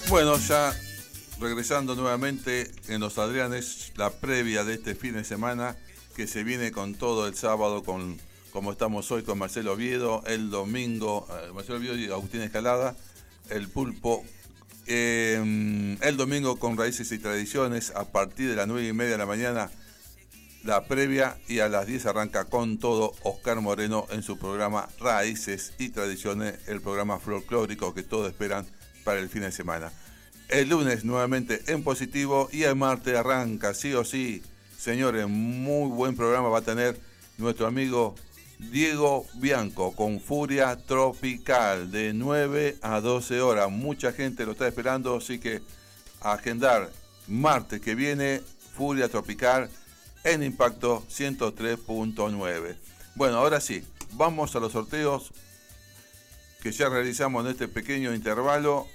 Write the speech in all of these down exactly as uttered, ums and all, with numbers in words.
Bueno, ya regresando nuevamente en los Adrianes, la previa de este fin de semana que se viene con todo el sábado, con como estamos hoy con Marcelo Oviedo, el domingo, eh, Marcelo Oviedo y Agustín Escalada, el Pulpo, eh, el domingo con Raíces y Tradiciones, a partir de las nueve y media de la mañana, la previa, y a las diez arranca con todo Oscar Moreno en su programa Raíces y Tradiciones, el programa folclórico que todos esperan para el fin de semana. El lunes nuevamente en positivo y el martes arranca sí o sí. Señores, muy buen programa va a tener nuestro amigo Diego Bianco con Furia Tropical de nueve a doce horas. Mucha gente lo está esperando, así que agendar martes que viene Furia Tropical en Impacto ciento tres punto nueve. Bueno, ahora sí, vamos a los sorteos que ya realizamos en este pequeño intervalo.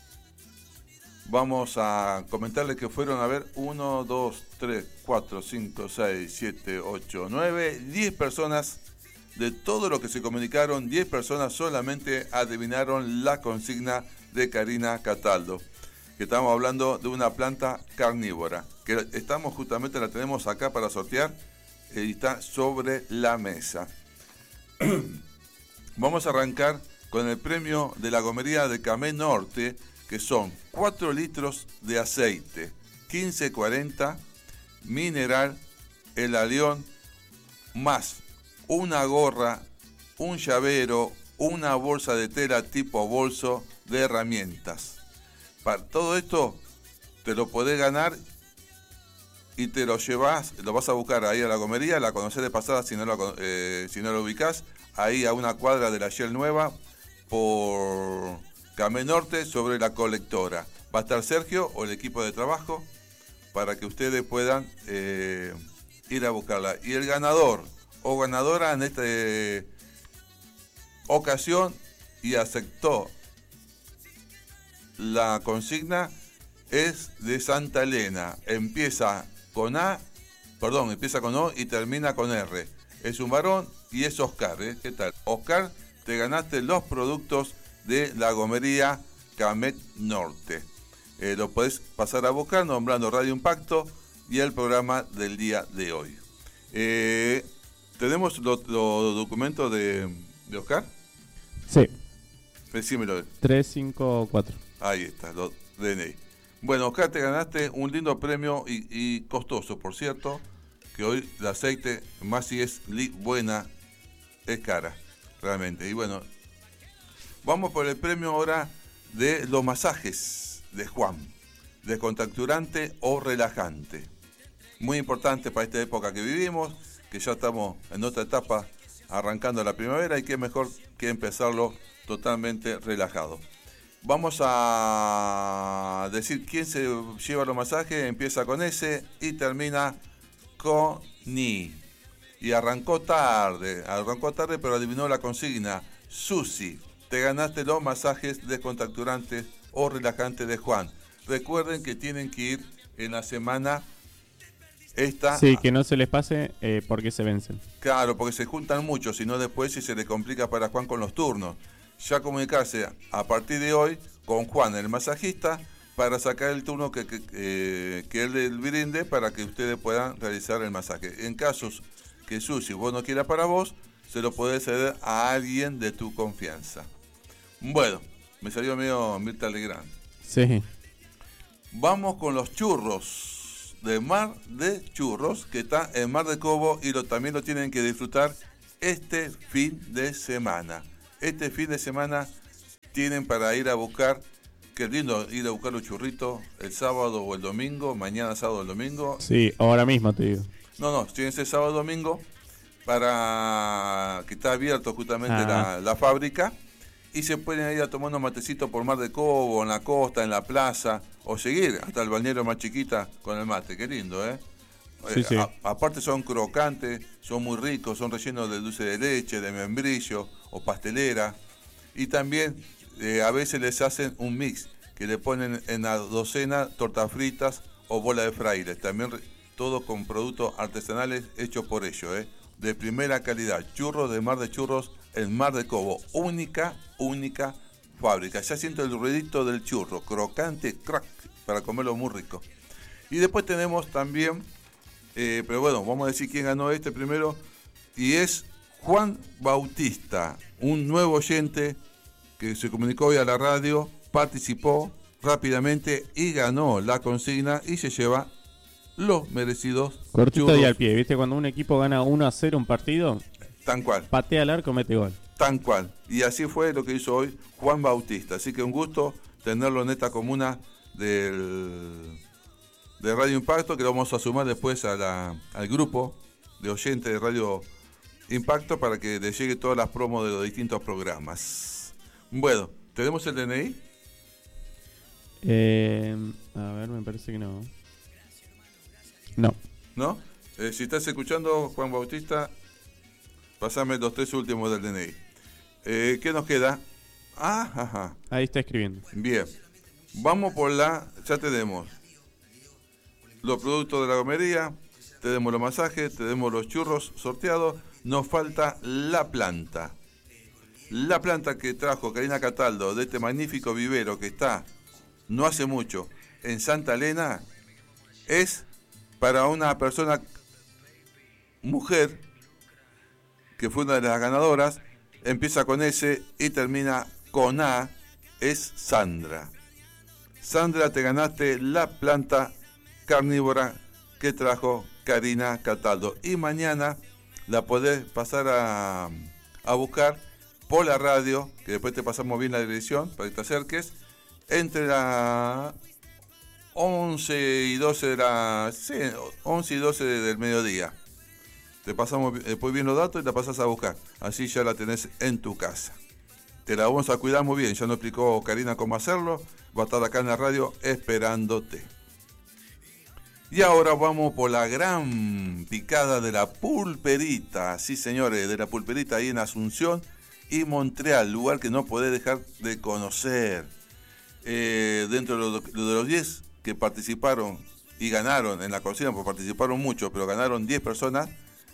Vamos a comentarles que fueron a ver uno, dos, tres, cuatro, cinco, seis, siete, ocho, nueve, diez personas. De todo lo que se comunicaron, diez personas solamente adivinaron la consigna de Karina Cataldo, que estamos hablando de una planta carnívora, que estamos justamente, la tenemos acá para sortear, y está sobre la mesa. Vamos a arrancar con el premio de la gomería de Camé Norte, que son cuatro litros de aceite, quince cuarenta, mineral, el Alión, más una gorra, un llavero, una bolsa de tela tipo bolso de herramientas. Para todo esto te lo podés ganar y te lo llevas, lo vas a buscar ahí a la gomería, la conocés de pasada si no lo, eh, si no lo ubicás, ahí a una cuadra de la Shell Nueva, por Camé Norte, sobre la colectora. Va a estar Sergio o el equipo de trabajo para que ustedes puedan eh, ir a buscarla. Y el ganador o ganadora en esta eh, ocasión, y aceptó la consigna, es de Santa Elena. Empieza con A, perdón, empieza con O y termina con R. Es un varón y es Oscar, ¿eh? ¿Qué tal? Oscar, te ganaste los productos de la gomería Camé Norte. Eh, lo podés pasar a buscar nombrando Radio Impacto y el programa del día de hoy. Eh, ¿Tenemos los lo documentos de, de Oscar? Sí. Decímelo. tres cinco cuatro. Ahí está, los D N I. Bueno, Oscar, te ganaste un lindo premio y, y costoso, por cierto, que hoy el aceite, más si es li, buena, es cara, realmente. Y bueno, vamos por el premio ahora de los masajes de Juan, descontracturante o relajante. Muy importante para esta época que vivimos, que ya estamos en otra etapa arrancando la primavera, y qué mejor que empezarlo totalmente relajado. Vamos a decir quién se lleva los masajes. Empieza con S y termina con Ni. Y arrancó tarde, arrancó tarde, pero adivinó la consigna. Susi, te ganaste los masajes descontracturantes o relajantes de Juan. Recuerden que tienen que ir en la semana esta. Sí, que no se les pase eh, porque se vencen. Claro, porque se juntan muchos, si no después si se le complica para Juan con los turnos. Ya comunicarse a partir de hoy con Juan, el masajista, para sacar el turno que, que, eh, que él le brinde para que ustedes puedan realizar el masaje. En casos que Susi vos no quieras para vos, se lo podés ceder a alguien de tu confianza. Bueno, me salió medio Mirta Legrand. Sí. Vamos con los churros de Mar de Churros, que está en Mar de Cobo, y lo, también lo tienen que disfrutar este fin de semana. Este fin de semana tienen para ir a buscar, qué lindo ir a buscar los churritos el sábado o el domingo, mañana sábado o el domingo. Sí, ahora mismo te digo. No, no, tienen ese sábado o domingo, para que está abierto justamente ah. la, la fábrica, y se pueden ir a tomar unos matecitos por Mar de Cobo, en la costa, en la plaza, o seguir hasta el balneario más chiquita con el mate. Qué lindo, ¿eh? Sí, eh sí. A, aparte son crocantes, son muy ricos, son rellenos de dulce de leche, de membrillo o pastelera. Y también eh, a veces les hacen un mix, que le ponen en la docena tortas fritas o bola de frailes. También re, todo con productos artesanales hechos por ellos, ¿eh? De primera calidad. Churros de Mar de Churros, el Mar de Cobo. Única, única fábrica. Ya siento el ruidito del churro, crocante, crack, para comerlo muy rico. Y después tenemos también, eh, pero bueno, vamos a decir quién ganó este primero, y es Juan Bautista, un nuevo oyente que se comunicó hoy a la radio, participó rápidamente y ganó la consigna y se lleva los merecidos Cortito churros. y al pie, ¿viste? Cuando un equipo gana uno a cero un partido, Tan cual. patea al arco, mete gol. Tan cual. Y así fue lo que hizo hoy Juan Bautista. Así que un gusto tenerlo en esta comuna del, de Radio Impacto, que lo vamos a sumar después a la, al grupo de oyentes de Radio Impacto para que le llegue todas las promos de los distintos programas. Bueno, ¿tenemos el D N I? Eh, a ver, me parece que no. No. ¿No? Eh, si estás escuchando, Juan Bautista, pasame los tres últimos del D N I. Eh, ¿Qué nos queda? Ah, ajá. Ahí está escribiendo. Bien. Vamos por la... Ya tenemos los productos de la gomería, tenemos los masajes, tenemos los churros sorteados. Nos falta la planta. La planta que trajo Karina Cataldo de este magnífico vivero que está, no hace mucho, en Santa Elena, es para una persona, mujer, que fue una de las ganadoras, empieza con S y termina con A, es Sandra. Sandra, te ganaste la planta carnívora que trajo Karina Cataldo. Y mañana la podés pasar a, a buscar por la radio, que después te pasamos bien la dirección para que te acerques, entre la once y doce de la... Sí, once y doce del mediodía. Te pasamos después bien los datos y la pasás a buscar. Así ya la tenés en tu casa. Te la vamos a cuidar muy bien. Ya nos explicó Karina cómo hacerlo. Va a estar acá en la radio esperándote. Y ahora vamos por la gran picada de la Pulperita. Sí, señores, de la Pulperita ahí en Asunción y Montreal. Lugar que no podés dejar de conocer. Eh, dentro de los, de los diez que participaron y ganaron en la cocina, porque participaron muchos, pero ganaron diez personas.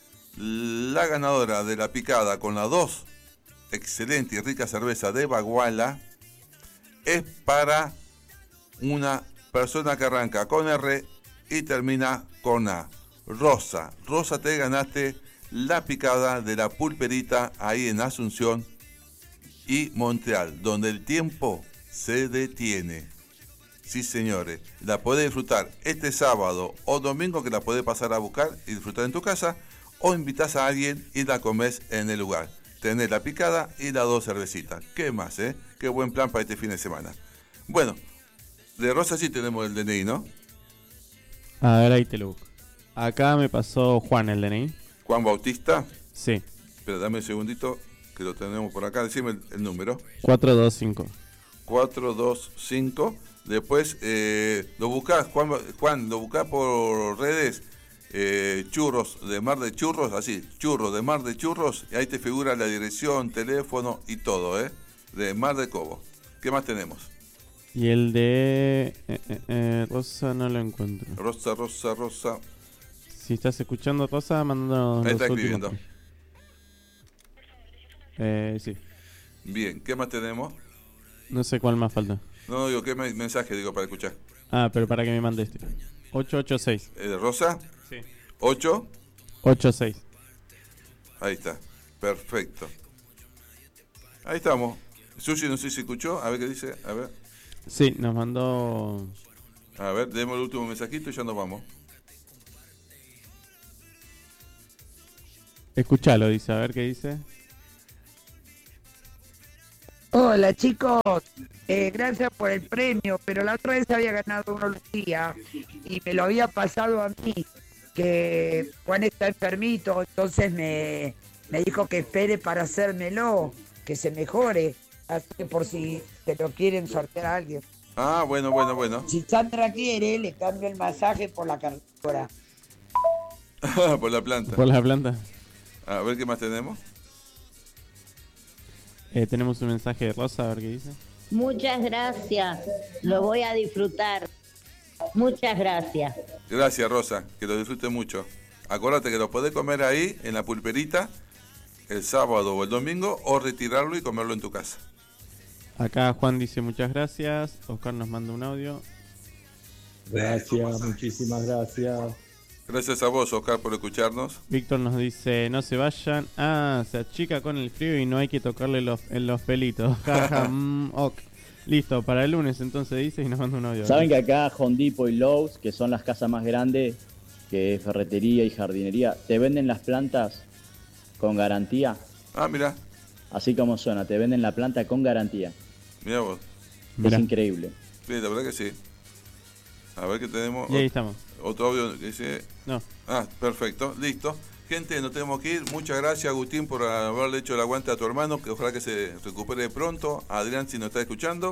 La ganadora de la picada con las dos excelente y rica cerveza de Baguala es para una persona que arranca con R y termina con A. Rosa. Rosa, te ganaste la picada de la Pulperita ahí en Asunción y Montreal, donde el tiempo se detiene. Sí, señores. La podés disfrutar este sábado o domingo, que la podés pasar a buscar y disfrutar en tu casa, o invitás a alguien y la comés en el lugar. Tenés la picada y las dos cervecitas. ¿Qué más, eh? Qué buen plan para este fin de semana. Bueno, de Rosa sí tenemos el D N I, ¿no? A ver, ahí te lo busco. Acá me pasó Juan el D N I. Juan Bautista. Sí. Pero dame un segundito, que lo tenemos por acá. Decime el, el número. cuatro dos cinco. cuatro dos cinco. Después eh, lo buscás, Juan, Juan, lo buscás por redes. Eh, churros de Mar de Churros, así, churros de Mar de Churros, y ahí te figura la dirección, teléfono y todo, ¿eh? De Mar de Cobo. ¿Qué más tenemos? Y el de eh, eh, eh, Rosa no lo encuentro. Rosa, Rosa, Rosa. Si estás escuchando Rosa, mandándonos Ahí los está últimos. escribiendo. Eh, sí. Bien, ¿qué más tenemos? No sé cuál más falta. No, digo, ¿qué me- mensaje digo para escuchar? Ah, pero para que me mande este. ocho ocho seis. ¿Eh, ¿De Rosa? Sí. ocho. ocho seis. Ahí está, perfecto. Ahí estamos. Sushi, no sé si escuchó, a ver qué dice, a ver. Sí, nos mandó... A ver, demos el último mensajito y ya nos vamos. Escuchalo, dice, a ver qué dice. Hola chicos, eh, gracias por el premio, pero la otra vez había ganado uno Lucía y me lo había pasado a mí, que Juan está enfermito, entonces me, me dijo que espere para hacérmelo, que se mejore, así que por si se lo quieren sortear a alguien. Ah, bueno, bueno, bueno. Si Sandra quiere, le cambio el masaje por la carnívora. Por la planta. Por la planta. A ver qué más tenemos. Eh, tenemos un mensaje de Rosa, a ver qué dice. Muchas gracias, lo voy a disfrutar. Muchas gracias. Gracias, Rosa, que lo disfrute mucho. Acuérdate que lo podés comer ahí, en la Pulperita, el sábado o el domingo, o retirarlo y comerlo en tu casa. Acá Juan dice muchas gracias. Oscar nos manda un audio. Gracias, muchísimas gracias. Gracias a vos, Oscar, por escucharnos. Víctor nos dice, no se vayan. Ah, se achica con el frío y no hay que tocarle los, en los pelitos. Jaja, mm, ok. Listo, para el lunes entonces dice y nos manda un audio. Saben que acá Home Depot y Lowe's, que son las casas más grandes, que es ferretería y jardinería, te venden las plantas con garantía. Ah, mira. Así como suena, te venden la planta con garantía. Mira vos. Mirá. Es increíble. Sí, la verdad que sí. A ver qué tenemos. Y ahí estamos. Otro audio que dice... No. Ah, perfecto, listo. Gente, nos tenemos que ir. Muchas gracias, Agustín, por haberle hecho el aguante a tu hermano, que ojalá que se recupere pronto. A Adrián, si nos está escuchando.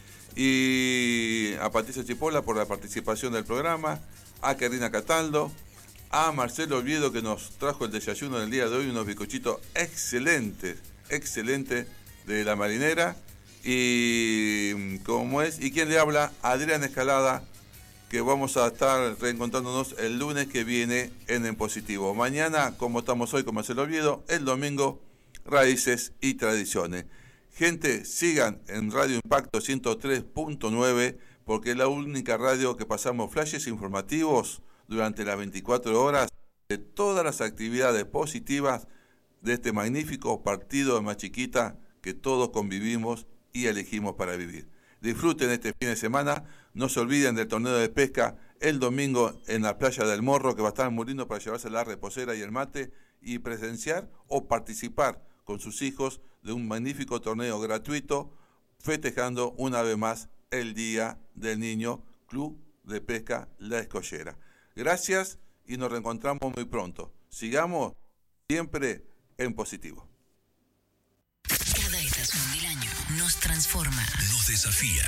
Y a Patricia Chipola por la participación del programa. A Karina Cataldo. A Marcelo Oviedo, que nos trajo el desayuno del día de hoy. Unos bizcochitos excelentes, excelentes de la marinera. Y como es, ¿y quién le habla? Adrián Escalada, que vamos a estar reencontrándonos el lunes que viene en En Positivo. Mañana, como estamos hoy con Marcelo Oviedo, el domingo, Raíces y Tradiciones. Gente, sigan en Radio Impacto ciento tres punto nueve, porque es la única radio que pasamos flashes informativos durante las veinticuatro horas de todas las actividades positivas de este magnífico partido de Más Chiquita que todos convivimos y elegimos para vivir. Disfruten este fin de semana, no se olviden del torneo de pesca el domingo en la playa del Morro, que va a estar muy lindo para llevarse la reposera y el mate y presenciar o participar con sus hijos de un magnífico torneo gratuito, festejando una vez más el Día del Niño, Club de Pesca La Escollera. Gracias y nos reencontramos muy pronto. Sigamos siempre en positivo. Cada estación del año nos transforma, nos desafía,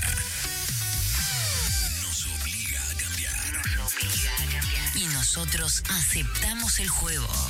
nos obliga a cambiar. Nos obliga a cambiar. Y nosotros aceptamos el juego.